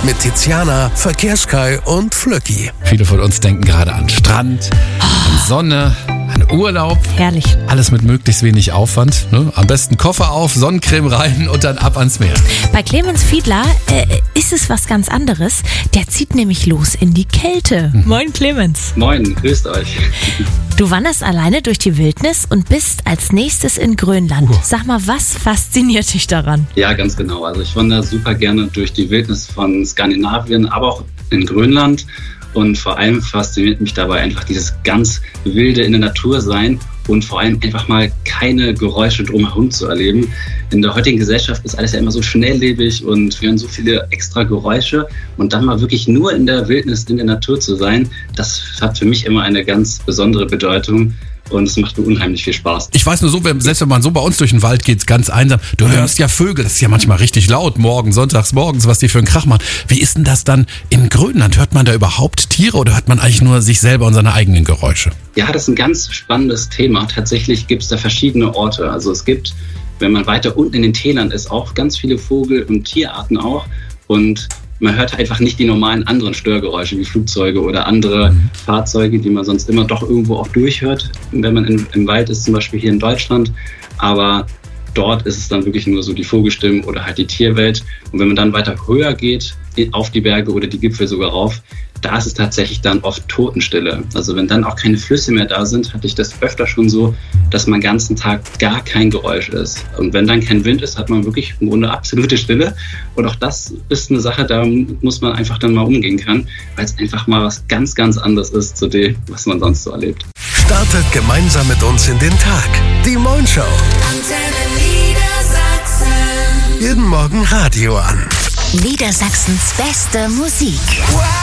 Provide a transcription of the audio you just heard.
Mit Tiziana, Verkehrskai und Flöcki. Viele von uns denken gerade an Strand, an Sonne, an Urlaub. Herrlich. Alles mit möglichst wenig Aufwand. Ne? Am besten Koffer auf, Sonnencreme rein und dann ab ans Meer. Bei Clemens Fiedler ist es was ganz anderes. Der zieht nämlich los in die Kälte. Moin Clemens. Moin, grüßt euch. Du wanderst alleine durch die Wildnis und bist als nächstes in Grönland. Sag mal, was fasziniert dich daran? Ja, ganz genau. Also ich wandere super gerne durch die Wildnis von Skandinavien, aber auch in Grönland. Und vor allem fasziniert mich dabei einfach dieses ganz wilde in der Natur sein und vor allem einfach mal keine Geräusche drumherum zu erleben. In der heutigen Gesellschaft ist alles ja immer so schnelllebig und wir hören so viele extra Geräusche. Und dann mal wirklich nur in der Wildnis, in der Natur zu sein, das hat für mich immer eine ganz besondere Bedeutung. Und es macht mir unheimlich viel Spaß. Ich weiß nur so, selbst wenn man so bei uns durch den Wald geht, ganz einsam, du hörst ja Vögel, das ist ja manchmal richtig laut, sonntags morgens, was die für einen Krach machen. Wie ist denn das dann in Grönland? Hört man da überhaupt Tiere oder hört man eigentlich nur sich selber und seine eigenen Geräusche? Ja, das ist ein ganz spannendes Thema. Tatsächlich gibt es da verschiedene Orte. Also es gibt, wenn man weiter unten in den Tälern ist, auch ganz viele Vogel- und Tierarten auch. Und man hört einfach nicht die normalen anderen Störgeräusche wie Flugzeuge oder andere Fahrzeuge, die man sonst immer doch irgendwo auch durchhört, wenn man im Wald ist, zum Beispiel hier in Deutschland. Aber dort ist es dann wirklich nur so die Vogelstimmen oder halt die Tierwelt. Und wenn man dann weiter höher geht, auf die Berge oder die Gipfel sogar rauf, da ist es tatsächlich dann oft Totenstille. Also wenn dann auch keine Flüsse mehr da sind, hatte ich das öfter schon so, dass man den ganzen Tag gar kein Geräusch ist. Und wenn dann kein Wind ist, hat man wirklich im Grunde absolute Stille. Und auch das ist eine Sache, da muss man einfach dann mal umgehen können, weil es einfach mal was ganz, ganz anderes ist zu dem, was man sonst so erlebt. Startet gemeinsam mit uns in den Tag. Die Moin Show. Jeden Morgen Radio an. Niedersachsens beste Musik.